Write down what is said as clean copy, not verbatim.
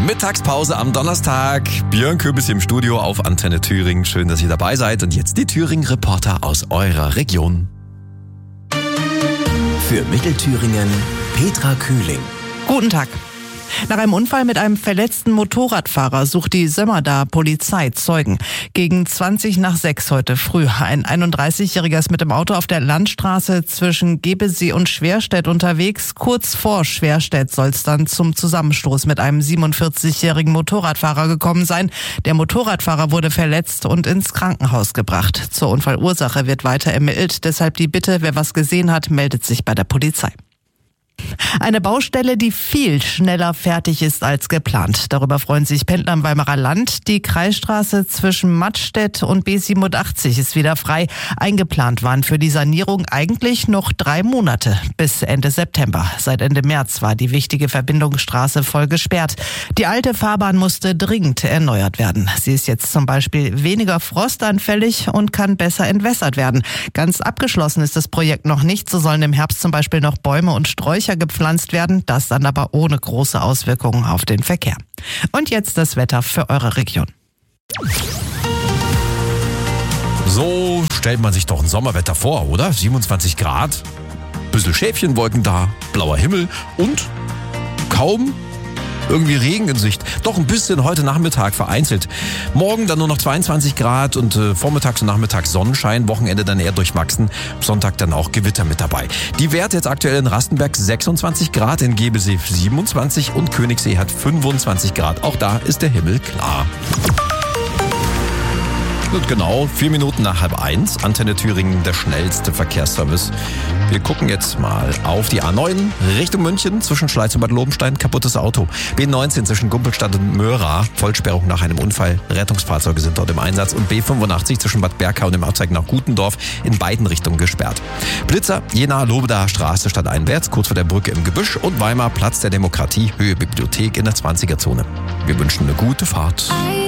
Mittagspause am Donnerstag. Björn Köbis hier im Studio auf Antenne Thüringen. Schön, dass ihr dabei seid. Und jetzt die Thüringen-Reporter aus eurer Region. Für Mittelthüringen Petra Kühling. Guten Tag. Nach einem Unfall mit einem verletzten Motorradfahrer sucht die Sömmerda Polizei Zeugen. Gegen 5:20 heute früh. Ein 31-Jähriger ist mit dem Auto auf der Landstraße zwischen Gebesee und Schwerstedt unterwegs. Kurz vor Schwerstedt soll es dann zum Zusammenstoß mit einem 47-jährigen Motorradfahrer gekommen sein. Der Motorradfahrer wurde verletzt und ins Krankenhaus gebracht. Zur Unfallursache wird weiter ermittelt. Deshalb die Bitte, wer was gesehen hat, meldet sich bei der Polizei. Eine Baustelle, die viel schneller fertig ist als geplant. Darüber freuen sich Pendler im Weimarer Land. Die Kreisstraße zwischen Mattstedt und B87 ist wieder frei. Eingeplant waren für die Sanierung eigentlich noch 3 Monate bis Ende September. Seit Ende März war die wichtige Verbindungsstraße voll gesperrt. Die alte Fahrbahn musste dringend erneuert werden. Sie ist jetzt zum Beispiel weniger frostanfällig und kann besser entwässert werden. Ganz abgeschlossen ist das Projekt noch nicht. So sollen im Herbst zum Beispiel noch Bäume und Sträucher gepflanzt werden, das dann aber ohne große Auswirkungen auf den Verkehr. Und jetzt das Wetter für eure Region. So stellt man sich doch ein Sommerwetter vor, oder? 27 Grad, bisschen Schäfchenwolken da, blauer Himmel und kaum irgendwie Regen in Sicht. Doch ein bisschen heute Nachmittag vereinzelt. Morgen dann nur noch 22 Grad und vormittags und nachmittags Sonnenschein. Wochenende dann eher durchwachsen. Sonntag dann auch Gewitter mit dabei. Die Werte jetzt aktuell in Rastenberg 26 Grad, in Gebesee 27 und Königssee hat 25 Grad. Auch da ist der Himmel klar. Und genau, 4 Minuten nach 12:30. Antenne Thüringen, der schnellste Verkehrsservice. Wir gucken jetzt mal auf die A9 Richtung München zwischen Schleiz und Bad Lobenstein. Kaputtes Auto. B19 zwischen Gumpelstadt und Möhra. Vollsperrung nach einem Unfall. Rettungsfahrzeuge sind dort im Einsatz. Und B85 zwischen Bad Berka und dem Abzweig nach Gutendorf in beiden Richtungen gesperrt. Blitzer, Jena, Lobedaer Straße stadteinwärts, kurz vor der Brücke im Gebüsch. Und Weimar, Platz der Demokratie, Höhe Bibliothek in der 20er-Zone. Wir wünschen eine gute Fahrt.